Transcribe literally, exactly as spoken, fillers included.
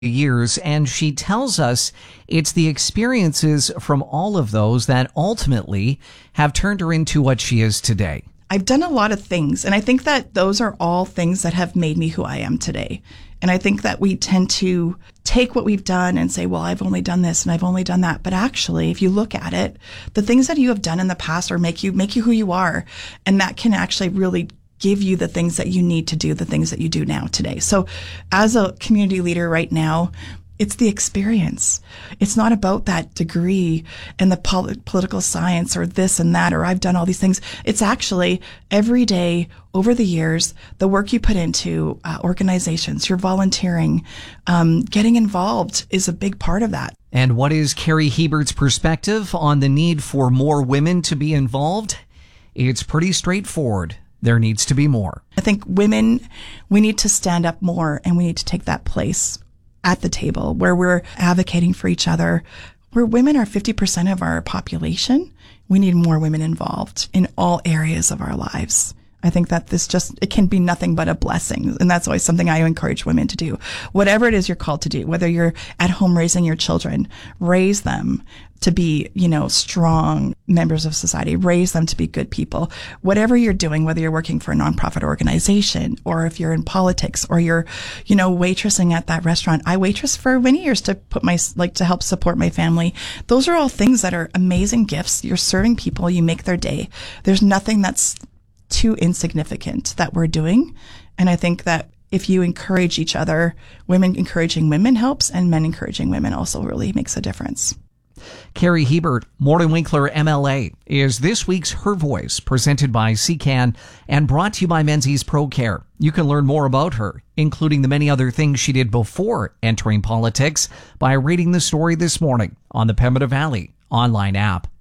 years, and she tells us it's the experiences from all of those that ultimately have turned her into what she is today. I've done a lot of things, and I think that those are all things that have made me who I am today. And I think that we tend to take what we've done and say, well, I've only done this and I've only done that. But actually, if you look at it, the things that you have done in the past are make you make you who you are. And that can actually really give you the things that you need to do, the things that you do now today. So as a community leader right now, it's the experience. It's not about that degree and the pol- political science or this and that, or I've done all these things. It's actually every day over the years, the work you put into uh, organizations, your volunteering, um, getting involved is a big part of that. And what is Carrie Hebert's perspective on the need for more women to be involved? It's pretty straightforward. There needs to be more. I think women, we need to stand up more, and we need to take that place at the table where we're advocating for each other. Where women are fifty percent of our population, we need more women involved in all areas of our lives. I think that this just, it can be nothing but a blessing. And that's always something I encourage women to do. Whatever it is you're called to do, whether you're at home raising your children, raise them to be, you know, strong members of society, raise them to be good people. Whatever you're doing, whether you're working for a nonprofit organization or if you're in politics or you're, you know, waitressing at that restaurant. I waitressed for many years to put my, like to help support my family. Those are all things that are amazing gifts. You're serving people, you make their day. There's nothing that's too insignificant that we're doing. And I think that if you encourage each other, women encouraging women helps, and men encouraging women also really makes a difference. Carrie Hebert, Morton Winkler M L A, is this week's Her Voice, presented by C C A N and brought to you by Menzies Pro Care. You can learn more about her, including the many other things she did before entering politics, by reading the story this morning on the Pembina Valley online app.